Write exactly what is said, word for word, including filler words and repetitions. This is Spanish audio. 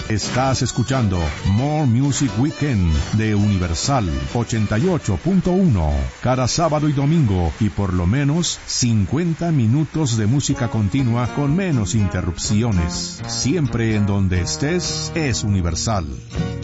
Estás escuchando More Music Weekend de Universal ochenta y ocho punto uno. Cada sábado y domingo y por lo menos cincuenta minutos de música continua con menos interrupciones. Siempre en donde estés es Universal.